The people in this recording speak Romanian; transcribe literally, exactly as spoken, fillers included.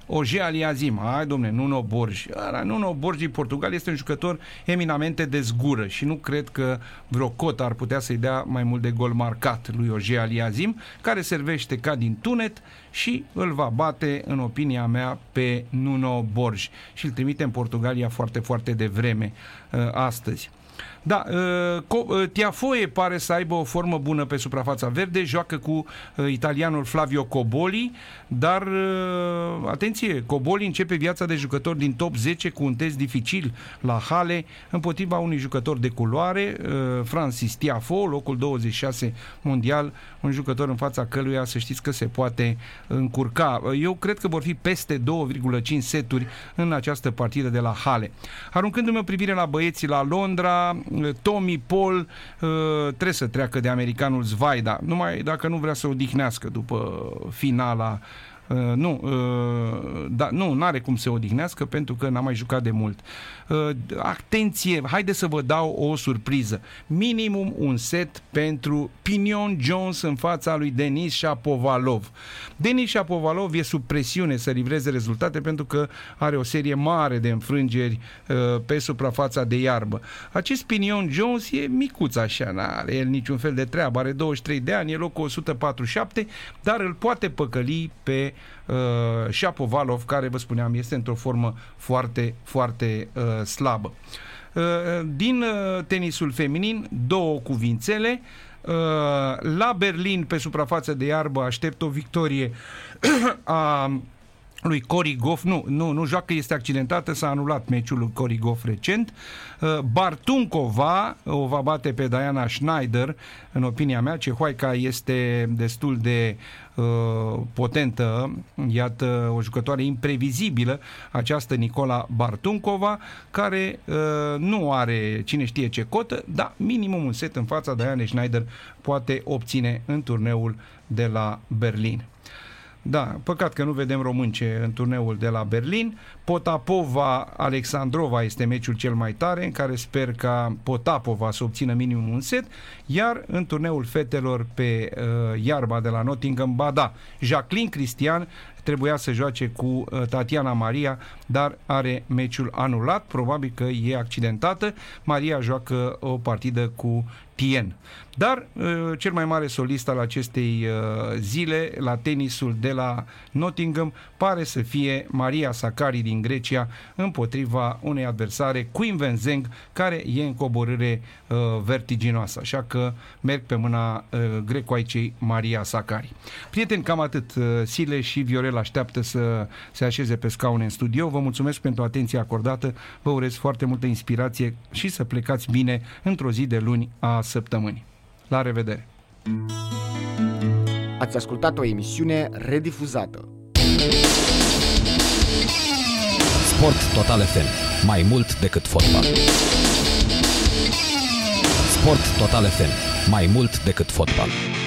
Oje Aliazim, hai domne, Nuno Borges. Nuno Borges din Portugal este un jucător eminamente de zgură și nu cred că vreo cotă ar putea să-i dea mai mult de gol marcat lui Oje Aliazim, care servește ca din tunet și îl va bate, în opinia mea, pe Nuno Borges și îl trimite în Portugalia foarte, foarte devreme uh, astăzi. Da, uh, Tiafoe pare să aibă o formă bună pe suprafața verde, joacă cu uh, italianul Flavio Coboli, dar uh, atenție, Coboli începe viața de jucător din top zece cu un test dificil la Halle împotriva unui jucător de culoare, uh, Francis Tiafoe, locul douăzeci și șase mondial, un jucător în fața căruia să știți că se poate încurca. Eu cred că vor fi peste două virgulă cinci seturi în această partidă de la Halle. Aruncându-mi o privire la băieții la Londra, Tommy Paul uh, trebuie să treacă de americanul Zvaida, numai dacă nu vrea să odihnească după finala. Uh, nu, uh, da, nu, n-are cum să se odihnească pentru că n-a mai jucat de mult. Uh, atenție, haide să vă dau o surpriză. Minimum un set pentru Pinion Jones în fața lui Denis Shapovalov. Denis Shapovalov e sub presiune să livreze rezultate pentru că are o serie mare de înfrângeri uh, pe suprafața de iarbă. Acest Pinion Jones e micuț așa, n-are el niciun fel de treabă, are douăzeci și trei de ani, e locul o sută patruzeci și șapte, dar îl poate păcăli pe uh, Shapovalov, care, vă spuneam, este într-o formă foarte, foarte uh, slabă. Uh, din uh, tenisul feminin, două cuvințele. Uh, la Berlin, pe suprafață de iarbă, aștept o victorie a lui Cory Goff. Nu, nu, nu joacă, este accidentată, s-a anulat meciul lui Cory Goff recent. Uh, Bartunkova o va bate pe Diana Schneider, în opinia mea. Cehoaica este destul de uh, potentă, iată, o jucătoare imprevizibilă, această Nicola Bartunkova, care uh, nu are cine știe ce cotă, dar minimum un set în fața Diana Schneider poate obține în turneul de la Berlin. Da, păcat că nu vedem românce în turneul de la Berlin. Potapova-Alexandrova este meciul cel mai tare, în care sper ca Potapova să obțină minimum un set, iar în turneul fetelor pe uh, iarba de la Nottingham, ba da, Jacqueline Cristian trebuia să joace cu uh, Tatiana Maria, dar are meciul anulat, probabil că e accidentată. Maria joacă o partidă cu Tien. Dar uh, cel mai mare solist al acestei uh, zile la tenisul de la Nottingham pare să fie Maria Sakkari din Grecia împotriva unei adversare, Queen Venzeng, care e în coborâre uh, vertiginoasă. Așa că merg pe mâna uh, grecoaicei Maria Sakkari. Prieteni, cam atât. Uh, Sile și Viorel așteaptă să se așeze pe scaune în studio. Vă mulțumesc pentru atenția acordată. Vă urez foarte multă inspirație și să plecați bine într-o zi de luni a săptămânii. La revedere! Ați ascultat o emisiune redifuzată. Sport Total F M. Mai mult decât fotbal. Sport Total F M. Mai mult decât fotbal.